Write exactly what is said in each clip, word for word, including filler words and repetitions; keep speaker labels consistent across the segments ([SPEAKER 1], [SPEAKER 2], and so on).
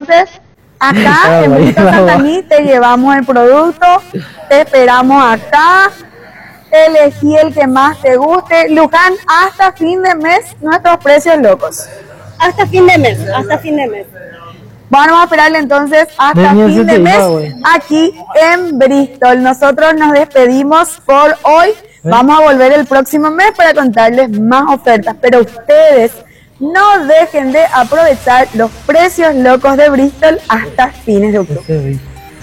[SPEAKER 1] Entonces, acá en Bristol Santaní te llevamos el producto, te esperamos acá, elegí el que más te guste. Luján, hasta fin de mes, nuestros precios locos.
[SPEAKER 2] Hasta fin de mes, hasta fin de mes.
[SPEAKER 1] Vamos a esperarle entonces hasta
[SPEAKER 3] Venía
[SPEAKER 1] fin de
[SPEAKER 3] ese
[SPEAKER 1] mes
[SPEAKER 3] tema, güey.
[SPEAKER 1] aquí en Bristol. Nosotros nos despedimos por hoy. Vamos a volver el próximo mes para contarles más ofertas, pero ustedes no dejen de aprovechar los precios locos de Bristol hasta fines de octubre.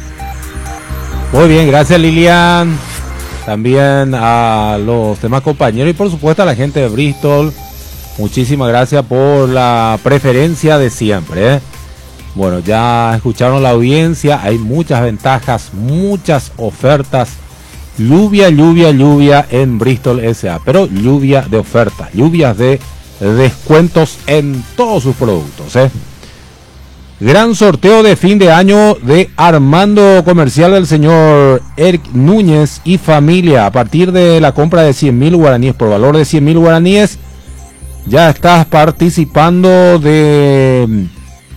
[SPEAKER 4] Muy bien, gracias Lilian. También a los demás compañeros y por supuesto a la gente de Bristol. Muchísimas gracias por la preferencia de siempre, ¿eh? Bueno, ya escucharon la audiencia, hay muchas ventajas, muchas ofertas. Lluvia, lluvia, lluvia en Bristol S A, pero lluvia de ofertas, lluvias de descuentos en todos sus productos, ¿eh? Gran sorteo de fin de año de Armando Comercial del señor Eric Núñez y familia. A partir de la compra de cien mil guaraníes, por valor de cien mil guaraníes, ya estás participando de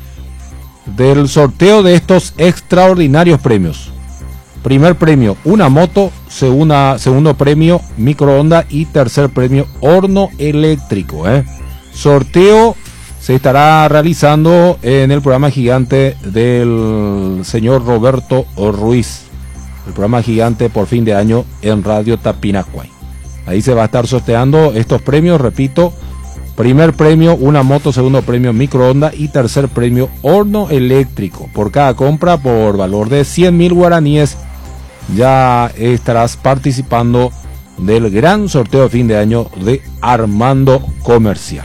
[SPEAKER 4] del sorteo de estos extraordinarios premios. Primer premio, una moto. Segunda, segundo premio, microondas. Y tercer premio, horno eléctrico, ¿eh? Sorteo se estará realizando en el programa gigante del señor Roberto Ruiz. El programa gigante por fin de año en Radio Tapinacuay. Ahí se va a estar sorteando estos premios, repito. Primer premio, una moto. Segundo premio, microondas. Y tercer premio, horno eléctrico. Por cada compra, por valor de cien mil guaraníes, ya estarás participando del gran sorteo de fin de año de Armando Comercial.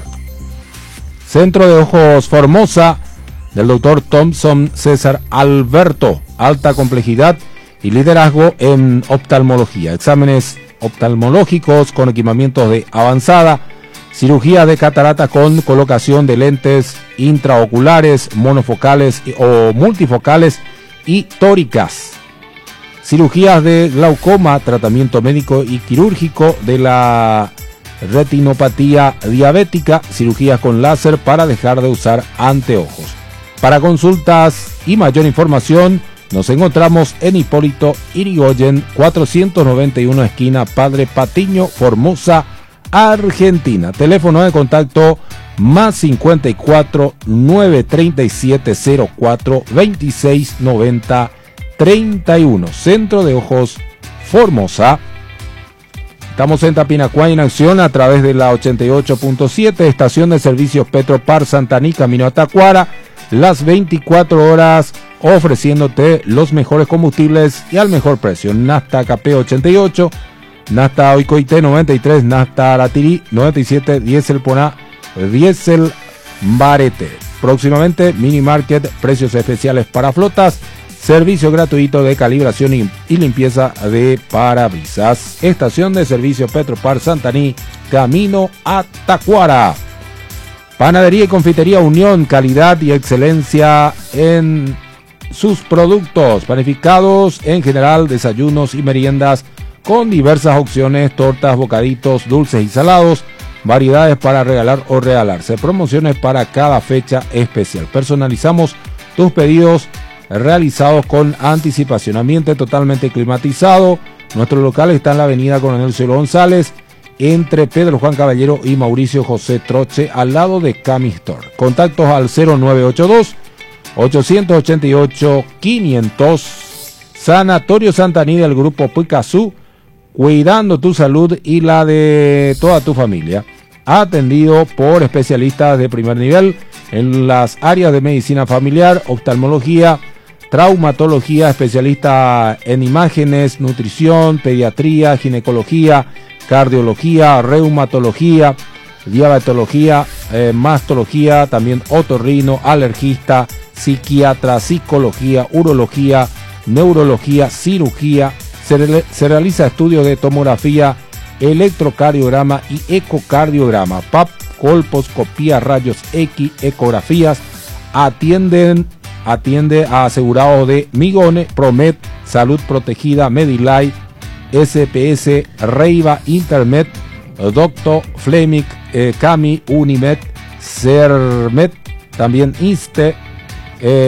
[SPEAKER 4] Centro de Ojos Formosa, del doctor Thompson César Alberto. Alta complejidad y liderazgo en oftalmología. Exámenes oftalmológicos con equipamientos de avanzada. Cirugía de catarata con colocación de lentes intraoculares, monofocales o multifocales y tóricas. Cirugías de glaucoma, tratamiento médico y quirúrgico de la retinopatía diabética, cirugías con láser para dejar de usar anteojos. Para consultas y mayor información, nos encontramos en Hipólito Yrigoyen, cuatrocientos noventa y uno, esquina Padre Patiño, Formosa, Argentina. Teléfono de contacto más cincuenta y cuatro, nueve treinta y siete, cero cuatro, veintiséis noventa, treinta y uno. Centro de Ojos Formosa. Estamos en Tapinacuay en acción a través de la ochenta y ocho punto siete, estación de servicios Petropar Santaní, camino a Tacuara, las veinticuatro horas ofreciéndote los mejores combustibles y al mejor precio. Nafta K P ochenta y ocho, Nafta Oikoite noventa y tres, Nafta Aratiri noventa y siete, Diesel Poná, Diesel Barete. Próximamente Mini Market, precios especiales para flotas, servicio gratuito de calibración y, y limpieza de parabrisas. Estación de servicio Petropar Santaní, camino a Tacuara. Panadería y confitería Unión, calidad y excelencia en sus productos. Panificados en general, desayunos y meriendas con diversas opciones, tortas, bocaditos, dulces y salados, variedades para regalar o regalarse, promociones para cada fecha especial. Personalizamos tus pedidos realizados con anticipación. Ambiente totalmente climatizado. Nuestro local está en la avenida Coronel Cielo González, entre Pedro Juan Caballero y Mauricio José Troche, al lado de Cami Store. Contactos al cero nueve ocho dos, ocho ocho ocho, quinientos. Sanatorio Santaní del Grupo Picazú, cuidando tu salud y la de toda tu familia. Atendido por especialistas de primer nivel en las áreas de medicina familiar, oftalmología, traumatología, especialista en imágenes, nutrición, pediatría, ginecología, cardiología, reumatología, diabetología, eh, mastología, también otorrino, alergista, psiquiatra, psicología, urología, neurología, cirugía. Se, re, se realiza estudios de tomografía, electrocardiograma y ecocardiograma, P A P, colposcopía, rayos X, ecografías. Atienden, atiende a asegurados de Migone, Promet, Salud Protegida, Medilife, S P S, Reiva, Intermet, Doctor Flemic, eh, Cami, Unimet, Cermet, también Inste, eh,